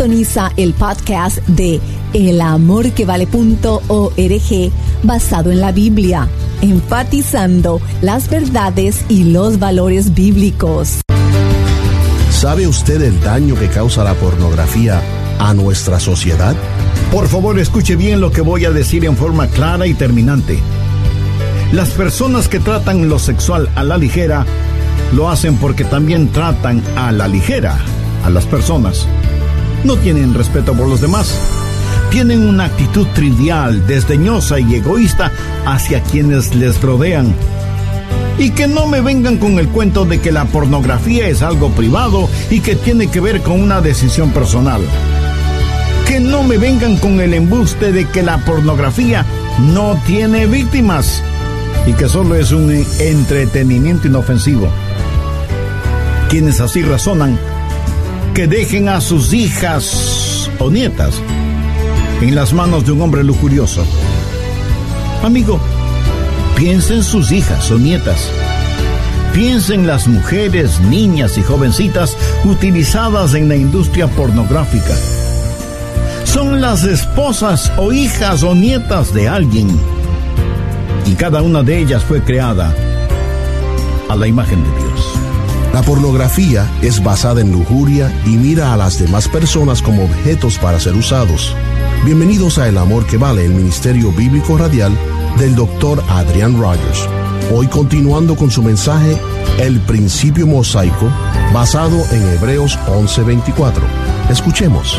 Sintoniza el podcast de elamorquevale.org basado en la Biblia, enfatizando las verdades y los valores bíblicos. ¿Sabe usted el daño que causa la pornografía a nuestra sociedad? Por favor, escuche bien lo que voy a decir en forma clara y terminante. Las personas que tratan lo sexual a la ligera, lo hacen porque también tratan a la ligera a las personas. No tienen respeto por los demás. Tienen una actitud trivial, desdeñosa y egoísta hacia quienes les rodean. Y que no me vengan con el cuento de que la pornografía es algo privado y que tiene que ver con una decisión personal. Que no me vengan con el embuste de que la pornografía no tiene víctimas y que solo es un entretenimiento inofensivo. Quienes así razonan, que dejen a sus hijas o nietas en las manos de un hombre lujurioso. Amigo, piensa en sus hijas o nietas. Piensa en las mujeres, niñas y jovencitas utilizadas en la industria pornográfica. Son las esposas o hijas o nietas de alguien. Y cada una de ellas fue creada a la imagen de Dios. La pornografía es basada en lujuria y mira a las demás personas como objetos para ser usados. Bienvenidos a El Amor que Vale, el Ministerio Bíblico Radial del Dr. Adrian Rogers. Hoy continuando con su mensaje, El Principio Mosaico, basado en Hebreos 11:24. Escuchemos.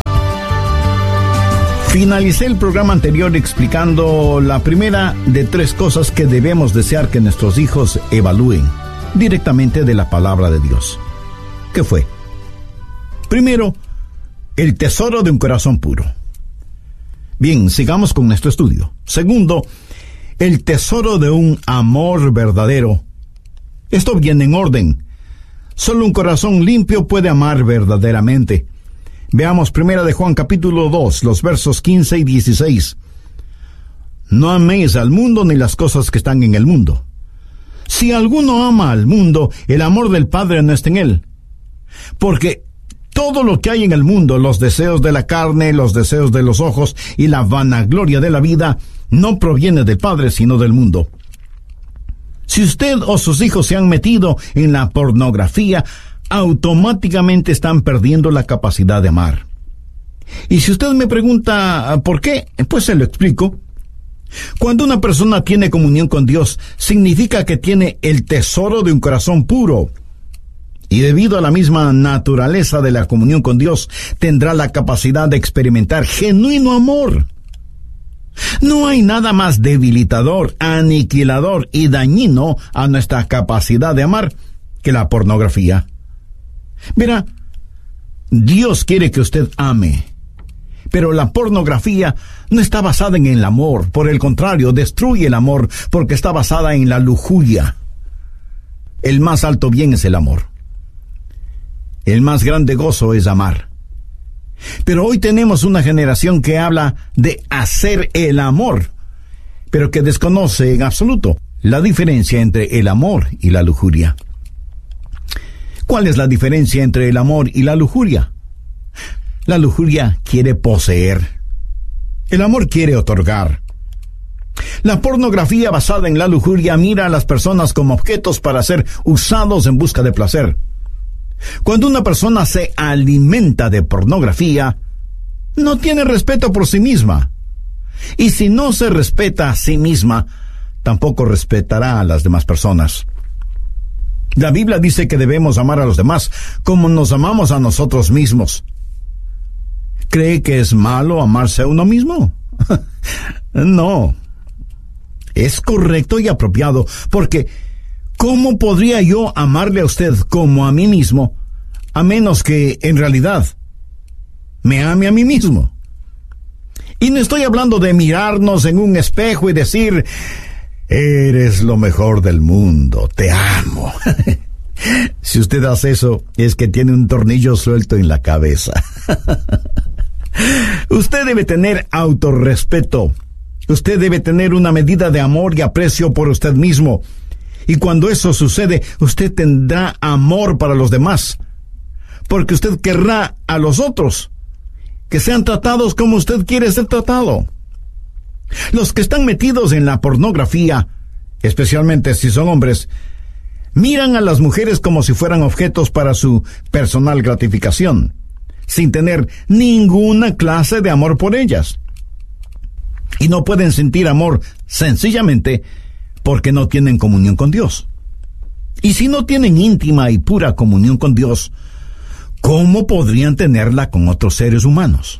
Finalicé el programa anterior explicando la primera de 3 cosas que debemos desear que nuestros hijos evalúen directamente de la palabra de Dios. ¿Qué fue? Primero, el tesoro de un corazón puro. Bien, sigamos con nuestro estudio. Segundo, el tesoro de un amor verdadero. Esto viene en orden. Solo un corazón limpio puede amar verdaderamente. Veamos 1 de Juan capítulo 2, los versos 15 y 16. No améis al mundo ni las cosas que están en el mundo. Si alguno ama al mundo, el amor del Padre no está en él. Porque todo lo que hay en el mundo, los deseos de la carne, los deseos de los ojos y la vanagloria de la vida, no proviene del Padre, sino del mundo. Si usted o sus hijos se han metido en la pornografía, automáticamente están perdiendo la capacidad de amar. Y si usted me pregunta ¿por qué? Pues se lo explico. Cuando una persona tiene comunión con Dios, significa que tiene el tesoro de un corazón puro. Y debido a la misma naturaleza de la comunión con Dios, tendrá la capacidad de experimentar genuino amor. No hay nada más debilitador, aniquilador y dañino a nuestra capacidad de amar que la pornografía. Verá, Dios quiere que usted ame, pero la pornografía no está basada en el amor. Por el contrario, destruye el amor porque está basada en la lujuria. El más alto bien es el amor. El más grande gozo es amar. Pero hoy tenemos una generación que habla de hacer el amor, pero que desconoce en absoluto la diferencia entre el amor y la lujuria. ¿Cuál es la diferencia entre el amor y la lujuria? La lujuria quiere poseer. El amor quiere otorgar. La pornografía basada en la lujuria mira a las personas como objetos para ser usados en busca de placer. Cuando una persona se alimenta de pornografía, no tiene respeto por sí misma. Y si no se respeta a sí misma, tampoco respetará a las demás personas. La Biblia dice que debemos amar a los demás como nos amamos a nosotros mismos. ¿Cree que es malo amarse a uno mismo? No. Es correcto y apropiado, porque ¿cómo podría yo amarle a usted como a mí mismo, a menos que, en realidad, me ame a mí mismo? Y no estoy hablando de mirarnos en un espejo y decir: eres lo mejor del mundo, te amo. Si usted hace eso, es que tiene un tornillo suelto en la cabeza. Usted debe tener autorrespeto. Usted debe tener una medida de amor y aprecio por usted mismo. Y cuando eso sucede, usted tendrá amor para los demás, porque usted querrá a los otros que sean tratados como usted quiere ser tratado. Los que están metidos en la pornografía, especialmente si son hombres, miran a las mujeres como si fueran objetos para su personal gratificación, sin tener ninguna clase de amor por ellas. Y no pueden sentir amor sencillamente porque no tienen comunión con Dios. Y si no tienen íntima y pura comunión con Dios, ¿cómo podrían tenerla con otros seres humanos?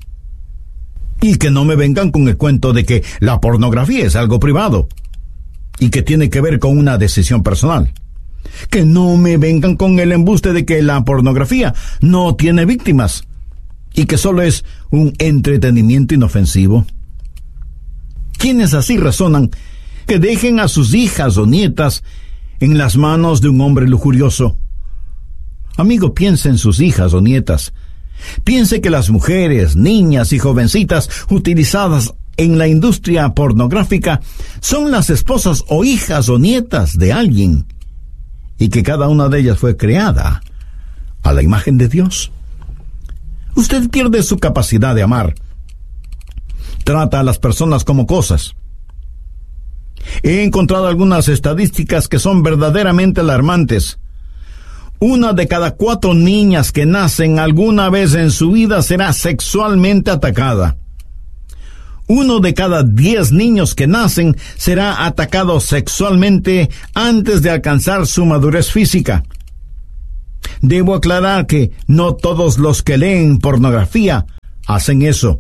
Y que no me vengan con el cuento de que la pornografía es algo privado y que tiene que ver con una decisión personal. Que no me vengan con el embuste de que la pornografía no tiene víctimas y que solo es un entretenimiento inofensivo. ¿Quiénes así razonan que dejen a sus hijas o nietas en las manos de un hombre lujurioso? Amigo, piense en sus hijas o nietas. Piense que las mujeres, niñas y jovencitas utilizadas en la industria pornográfica son las esposas o hijas o nietas de alguien, y que cada una de ellas fue creada a la imagen de Dios. Usted pierde su capacidad de amar. Trata a las personas como cosas. He encontrado algunas estadísticas que son verdaderamente alarmantes. 1 de cada 4 niñas que nacen alguna vez en su vida será sexualmente atacada. 1 de cada 10 niños que nacen será atacado sexualmente antes de alcanzar su madurez física. Debo aclarar que no todos los que leen pornografía hacen eso.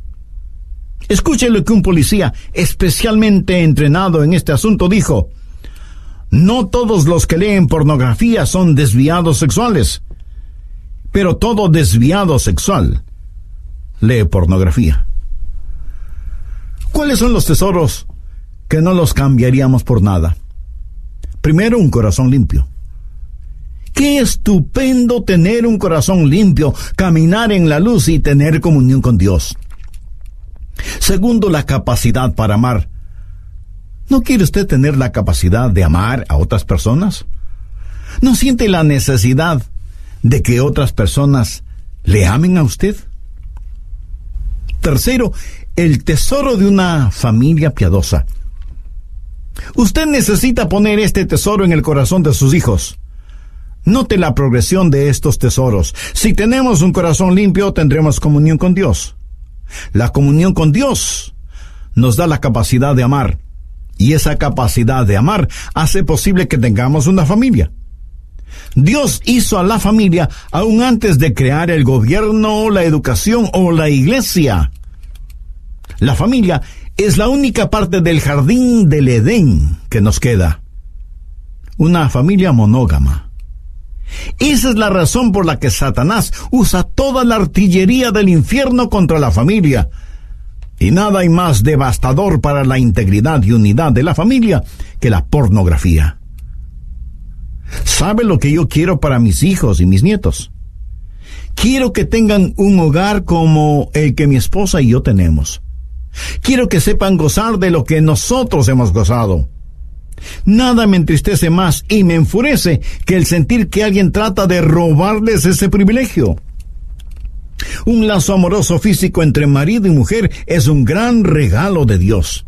Escuche lo que un policía especialmente entrenado en este asunto dijo. No todos los que leen pornografía son desviados sexuales, pero todo desviado sexual lee pornografía. ¿Cuáles son los tesoros que no los cambiaríamos por nada? Primero, un corazón limpio. Qué estupendo tener un corazón limpio, caminar en la luz y tener comunión con Dios. Segundo, la capacidad para amar. ¿No quiere usted tener la capacidad de amar a otras personas? ¿No siente la necesidad de que otras personas le amen a usted? Tercero, el tesoro de una familia piadosa. Usted necesita poner este tesoro en el corazón de sus hijos. Note la progresión de estos tesoros. Si tenemos un corazón limpio, tendremos comunión con Dios. La comunión con Dios nos da la capacidad de amar. Y esa capacidad de amar hace posible que tengamos una familia. Dios hizo a la familia aún antes de crear el gobierno, la educación o la iglesia. La familia es la única parte del jardín del Edén que nos queda. Una familia monógama. Esa es la razón por la que Satanás usa toda la artillería del infierno contra la familia. Y nada hay más devastador para la integridad y unidad de la familia que la pornografía. ¿Sabe lo que yo quiero para mis hijos y mis nietos? Quiero que tengan un hogar como el que mi esposa y yo tenemos. Quiero que sepan gozar de lo que nosotros hemos gozado. Nada me entristece más y me enfurece que el sentir que alguien trata de robarles ese privilegio. Un lazo amoroso físico entre marido y mujer es un gran regalo de Dios.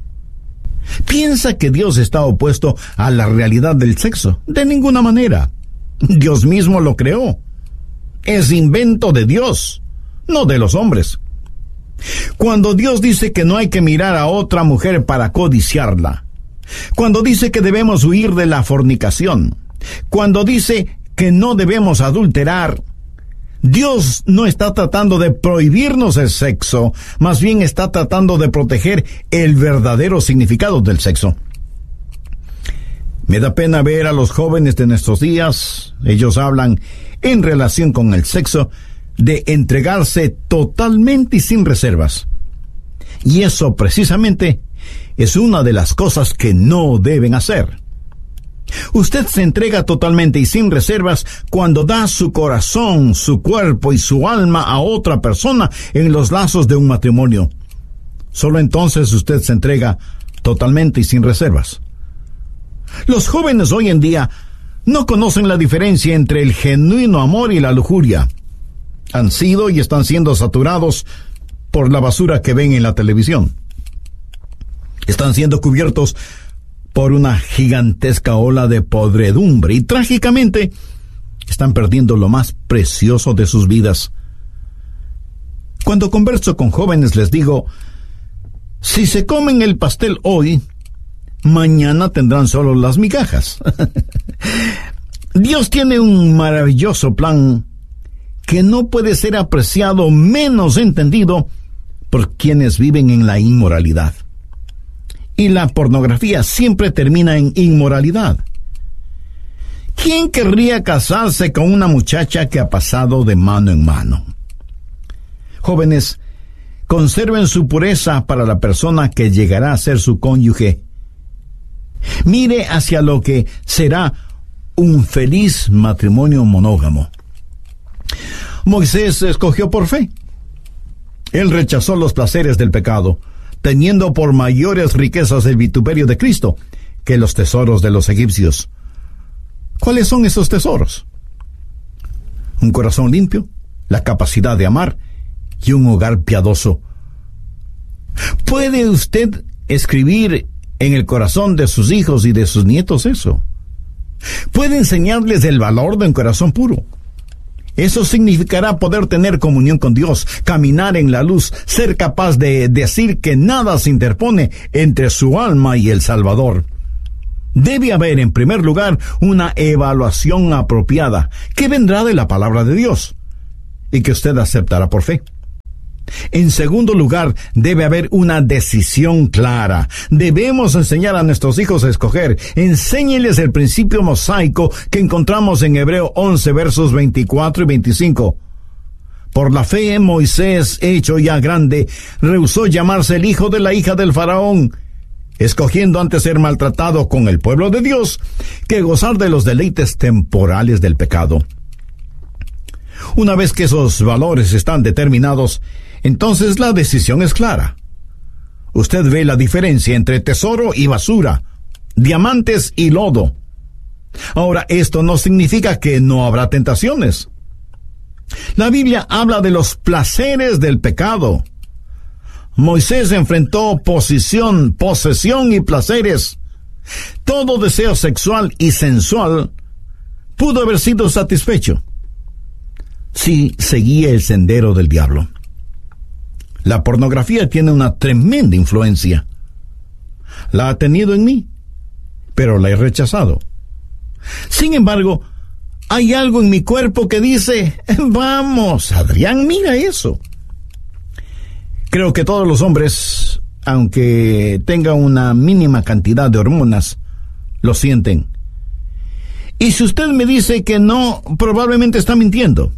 ¿Piensa que Dios está opuesto a la realidad del sexo? De ninguna manera. Dios mismo lo creó. Es invento de Dios, no de los hombres. Cuando Dios dice que no hay que mirar a otra mujer para codiciarla, cuando dice que debemos huir de la fornicación, cuando dice que no debemos adulterar, Dios no está tratando de prohibirnos el sexo, más bien está tratando de proteger el verdadero significado del sexo. Me da pena ver a los jóvenes de nuestros días. Ellos hablan, en relación con el sexo, de entregarse totalmente y sin reservas. Y eso precisamente es una de las cosas que no deben hacer. Usted se entrega totalmente y sin reservas cuando da su corazón, su cuerpo y su alma a otra persona en los lazos de un matrimonio. Solo entonces usted se entrega totalmente y sin reservas. Los jóvenes hoy en día no conocen la diferencia entre el genuino amor y la lujuria. Han sido y están siendo saturados por la basura que ven en la televisión. Están siendo cubiertos por una gigantesca ola de podredumbre y trágicamente están perdiendo lo más precioso de sus vidas. Cuando converso con jóvenes les digo, si se comen el pastel hoy, mañana tendrán solo las migajas. Dios tiene un maravilloso plan que no puede ser apreciado menos entendido por quienes viven en la inmoralidad. Y la pornografía siempre termina en inmoralidad. ¿Quién querría casarse con una muchacha que ha pasado de mano en mano? Jóvenes, conserven su pureza para la persona que llegará a ser su cónyuge. Mire hacia lo que será un feliz matrimonio monógamo. Moisés escogió por fe. Él rechazó los placeres del pecado, teniendo por mayores riquezas el vituperio de Cristo que los tesoros de los egipcios. ¿Cuáles son esos tesoros? Un corazón limpio, la capacidad de amar y un hogar piadoso. ¿Puede usted escribir en el corazón de sus hijos y de sus nietos eso? ¿Puede enseñarles el valor de un corazón puro? Eso significará poder tener comunión con Dios, caminar en la luz, ser capaz de decir que nada se interpone entre su alma y el Salvador. Debe haber, en primer lugar, una evaluación apropiada que vendrá de la palabra de Dios y que usted aceptará por fe. En segundo lugar, debe haber una decisión clara. Debemos enseñar a nuestros hijos a escoger. Enséñeles el principio mosaico que encontramos en Hebreo 11, versos 24 y 25. Por la fe, Moisés, hecho ya grande, rehusó llamarse el hijo de la hija del faraón, escogiendo antes ser maltratado con el pueblo de Dios que gozar de los deleites temporales del pecado. Una vez que esos valores están determinados, entonces la decisión es clara. Usted ve la diferencia entre tesoro y basura, diamantes y lodo. Ahora, esto no significa que no habrá tentaciones. La Biblia habla de los placeres del pecado. Moisés enfrentó posesión y placeres. Todo deseo sexual y sensual pudo haber sido satisfecho si seguía el sendero del diablo. La pornografía tiene una tremenda influencia. La ha tenido en mí, pero la he rechazado. Sin embargo, hay algo en mi cuerpo que dice, vamos, Adrián, mira eso. Creo que todos los hombres, aunque tengan una mínima cantidad de hormonas, lo sienten. Y si usted me dice que no, probablemente está mintiendo.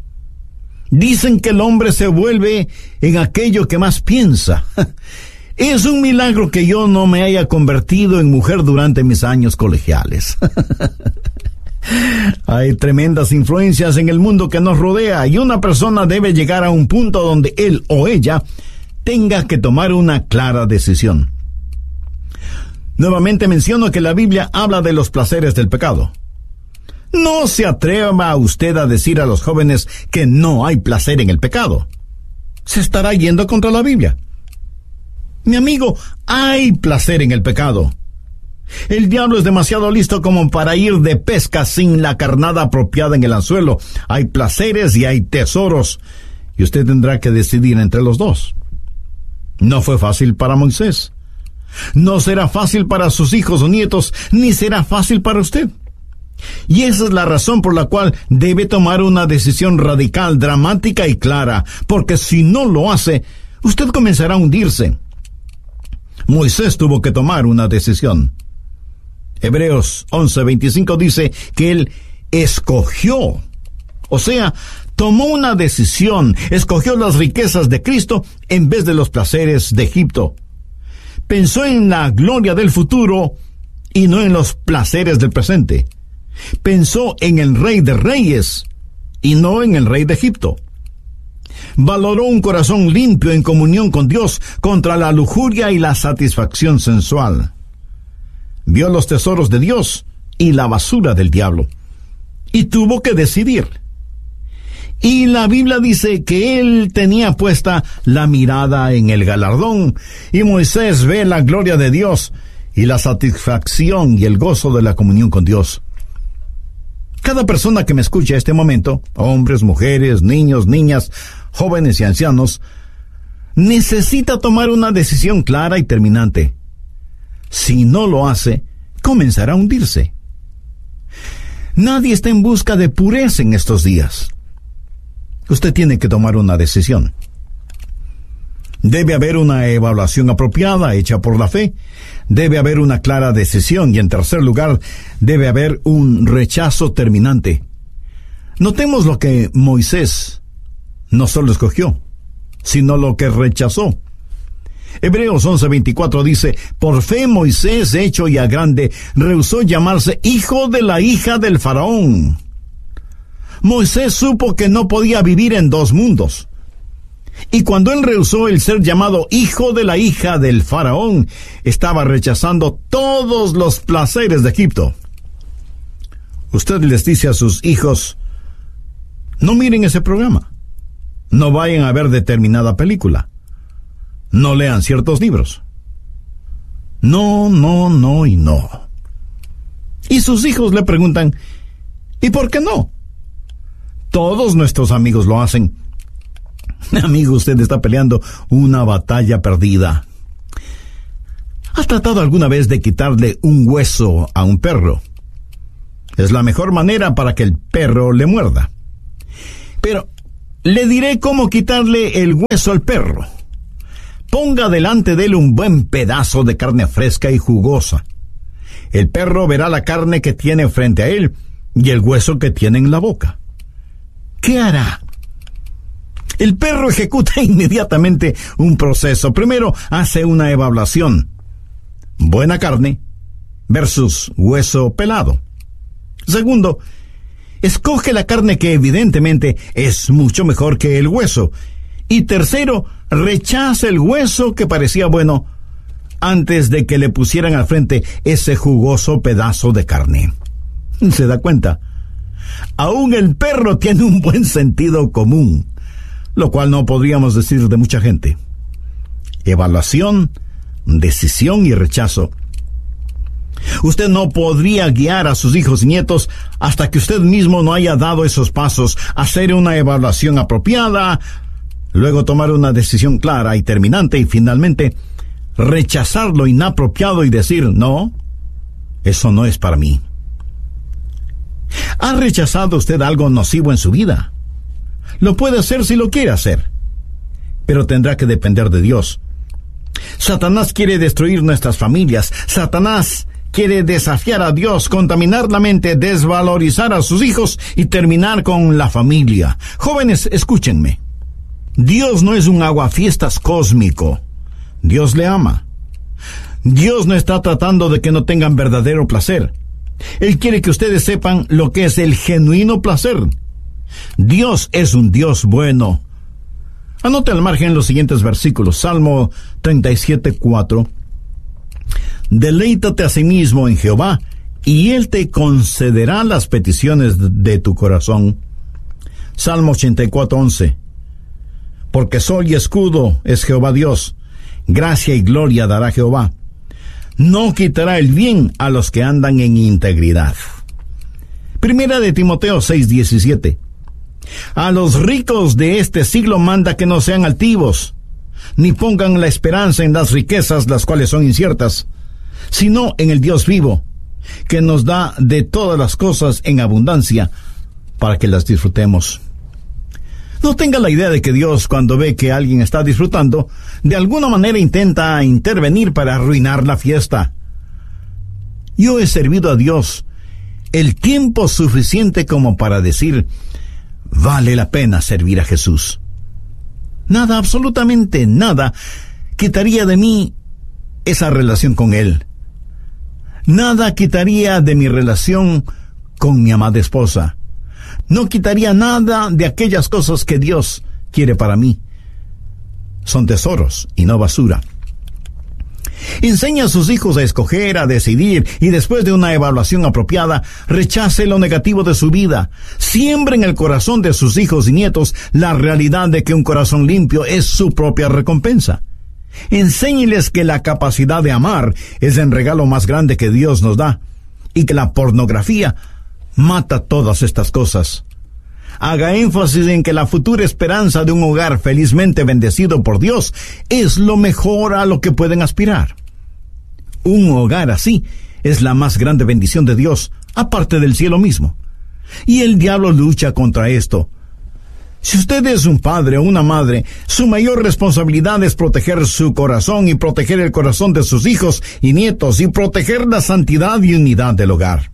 Dicen que el hombre se vuelve en aquello que más piensa. Es un milagro que yo no me haya convertido en mujer durante mis años colegiales. Hay tremendas influencias en el mundo que nos rodea y una persona debe llegar a un punto donde él o ella tenga que tomar una clara decisión. Nuevamente menciono que la Biblia habla de los placeres del pecado. No se atreva usted a decir a los jóvenes que no hay placer en el pecado. Se estará yendo contra la Biblia. Mi amigo, hay placer en el pecado. El diablo es demasiado listo como para ir de pesca sin la carnada apropiada en el anzuelo. Hay placeres y hay tesoros, y usted tendrá que decidir entre los dos. No fue fácil para Moisés. No será fácil para sus hijos o nietos, ni será fácil para usted. Y esa es la razón por la cual debe tomar una decisión radical, dramática y clara, porque si no lo hace, usted comenzará a hundirse. Moisés tuvo que tomar una decisión. Hebreos 11:25 dice que él escogió, o sea, tomó una decisión, escogió las riquezas de Cristo en vez de los placeres de Egipto. Pensó en la gloria del futuro y no en los placeres del presente. Pensó en el Rey de Reyes y no en el rey de Egipto. Valoró un corazón limpio en comunión con Dios contra la lujuria y la satisfacción sensual. Vio los tesoros de Dios y la basura del diablo, y tuvo que decidir. Y la Biblia dice que él tenía puesta la mirada en el galardón, y Moisés ve la gloria de Dios y la satisfacción y el gozo de la comunión con Dios. Cada persona que me escucha en este momento, hombres, mujeres, niños, niñas, jóvenes y ancianos, necesita tomar una decisión clara y terminante. Si no lo hace, comenzará a hundirse. Nadie está en busca de pureza en estos días. Usted tiene que tomar una decisión. Debe haber una evaluación apropiada hecha por la fe. Debe haber una clara decisión y, en tercer lugar, debe haber un rechazo terminante. Notemos lo que Moisés no solo escogió, sino lo que rechazó. Hebreos 11:24 dice: por fe Moisés, hecho ya grande, rehusó llamarse hijo de la hija del faraón. Moisés supo que no podía vivir en dos mundos. Y cuando él rehusó el ser llamado hijo de la hija del faraón, estaba rechazando todos los placeres de Egipto. Usted les dice a sus hijos: no miren ese programa, no vayan a ver determinada película, no lean ciertos libros. No, no, no y no. Y sus hijos le preguntan: ¿y por qué no? Todos nuestros amigos lo hacen. Amigo, usted está peleando una batalla perdida. ¿Ha tratado alguna vez de quitarle un hueso a un perro? Es la mejor manera para que el perro le muerda. Pero le diré cómo quitarle el hueso al perro. Ponga delante de él un buen pedazo de carne fresca y jugosa. El perro verá la carne que tiene frente a él y el hueso que tiene en la boca. ¿Qué hará? El perro ejecuta inmediatamente un proceso. Primero, hace una evaluación. Buena carne versus hueso pelado. Segundo, escoge la carne que evidentemente es mucho mejor que el hueso. Y tercero, rechaza el hueso que parecía bueno antes de que le pusieran al frente ese jugoso pedazo de carne. ¿Se da cuenta? Aún el perro tiene un buen sentido común, lo cual no podríamos decir de mucha gente. Evaluación, decisión y rechazo. Usted no podría guiar a sus hijos y nietos hasta que usted mismo no haya dado esos pasos, hacer una evaluación apropiada, luego tomar una decisión clara y terminante y finalmente rechazar lo inapropiado y decir: no, eso no es para mí. ¿Ha rechazado usted algo nocivo en su vida? Lo puede hacer si lo quiere hacer, pero tendrá que depender de Dios. Satanás quiere destruir nuestras familias. Satanás quiere desafiar a Dios, contaminar la mente, desvalorizar a sus hijos y terminar con la familia. Jóvenes, escúchenme. Dios no es un aguafiestas cósmico. Dios le ama. Dios no está tratando de que no tengan verdadero placer. Él quiere que ustedes sepan lo que es el genuino placer. Dios es un Dios bueno. Anote al margen los siguientes versículos. Salmo 37:4. Deleítate a sí mismo en Jehová, y Él te concederá las peticiones de tu corazón. Salmo 84:11. Porque sol y escudo es Jehová Dios, gracia y gloria dará Jehová. No quitará el bien a los que andan en integridad. Primera de Timoteo 6:17. A los ricos de este siglo manda que no sean altivos, ni pongan la esperanza en las riquezas, las cuales son inciertas, sino en el Dios vivo, que nos da de todas las cosas en abundancia, para que las disfrutemos. No tenga la idea de que Dios, cuando ve que alguien está disfrutando, de alguna manera intenta intervenir para arruinar la fiesta. Yo he servido a Dios el tiempo suficiente como para decir: vale la pena servir a Jesús. Nada, absolutamente nada, quitaría de mí esa relación con Él. Nada quitaría de mi relación con mi amada esposa. No quitaría nada de aquellas cosas que Dios quiere para mí. Son tesoros y no basura. Enseña a sus hijos a escoger, a decidir, y después de una evaluación apropiada, rechace lo negativo de su vida. Siembra en el corazón de sus hijos y nietos la realidad de que un corazón limpio es su propia recompensa. Enséñeles que la capacidad de amar es el regalo más grande que Dios nos da, y que la pornografía mata todas estas cosas. Haga énfasis en que la futura esperanza de un hogar felizmente bendecido por Dios es lo mejor a lo que pueden aspirar. Un hogar así es la más grande bendición de Dios, aparte del cielo mismo. Y el diablo lucha contra esto. Si usted es un padre o una madre, su mayor responsabilidad es proteger su corazón y proteger el corazón de sus hijos y nietos y proteger la santidad y unidad del hogar.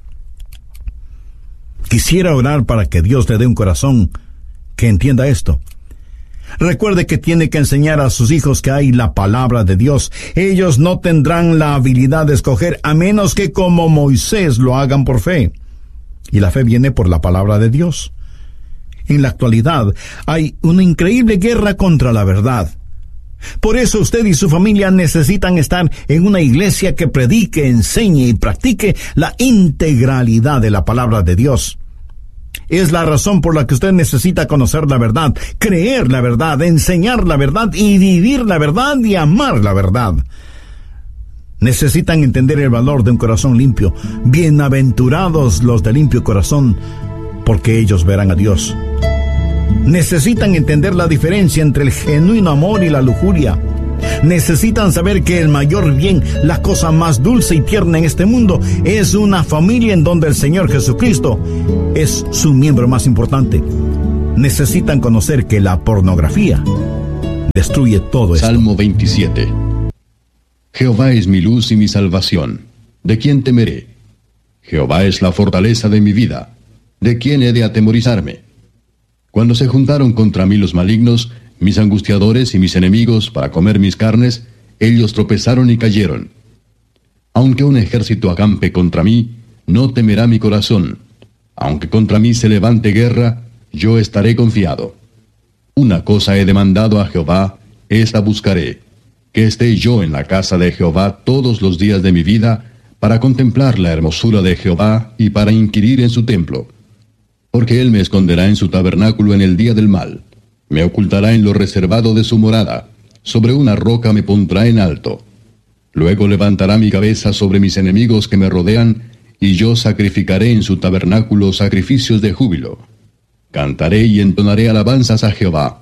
Quisiera orar para que Dios le dé un corazón que entienda esto. Recuerde que tiene que enseñar a sus hijos que hay la palabra de Dios. Ellos no tendrán la habilidad de escoger a menos que como Moisés lo hagan por fe. Y la fe viene por la palabra de Dios. En la actualidad hay una increíble guerra contra la verdad. Por eso usted y su familia necesitan estar en una iglesia que predique, enseñe y practique la integralidad de la palabra de Dios. Es la razón por la que usted necesita conocer la verdad, creer la verdad, enseñar la verdad y vivir la verdad y amar la verdad. Necesitan entender el valor de un corazón limpio. Bienaventurados los de limpio corazón, porque ellos verán a Dios. Necesitan entender la diferencia entre el genuino amor y la lujuria. Necesitan saber que el mayor bien, la cosa más dulce y tierna en este mundo, es una familia en donde el Señor Jesucristo es su miembro más importante. Necesitan conocer que la pornografía destruye todo esto. Salmo 27. Jehová es mi luz y mi salvación. ¿De quién temeré? Jehová es la fortaleza de mi vida. ¿De quién he de atemorizarme? Cuando se juntaron contra mí los malignos, mis angustiadores y mis enemigos, para comer mis carnes, ellos tropezaron y cayeron. Aunque un ejército acampe contra mí, no temerá mi corazón. Aunque contra mí se levante guerra, yo estaré confiado. Una cosa he demandado a Jehová, esta buscaré, que esté yo en la casa de Jehová todos los días de mi vida, para contemplar la hermosura de Jehová y para inquirir en su templo. Porque él me esconderá en su tabernáculo en el día del mal, me ocultará en lo reservado de su morada, sobre una roca me pondrá en alto. Luego levantará mi cabeza sobre mis enemigos que me rodean, y yo sacrificaré en su tabernáculo sacrificios de júbilo. Cantaré y entonaré alabanzas a Jehová.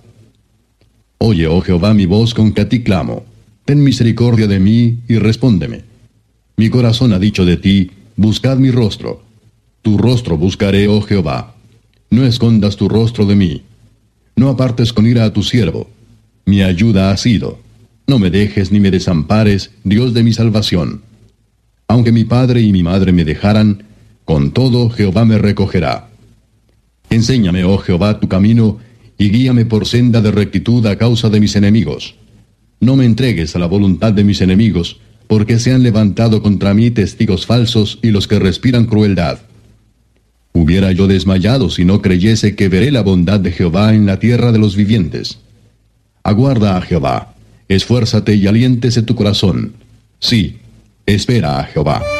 Oye, oh Jehová, mi voz con que a ti clamo. Ten misericordia de mí y respóndeme. Mi corazón ha dicho de ti, buscad mi rostro. Tu rostro buscaré, oh Jehová. No escondas tu rostro de mí. No apartes con ira a tu siervo. Mi ayuda has sido. No me dejes ni me desampares, Dios de mi salvación. Aunque mi padre y mi madre me dejaran, con todo Jehová me recogerá. Enséñame, oh Jehová, tu camino, y guíame por senda de rectitud a causa de mis enemigos. No me entregues a la voluntad de mis enemigos, porque se han levantado contra mí testigos falsos y los que respiran crueldad. Hubiera yo desmayado si no creyese que veré la bondad de Jehová en la tierra de los vivientes. Aguarda a Jehová, esfuérzate y aliéntese tu corazón. Sí, espera a Jehová.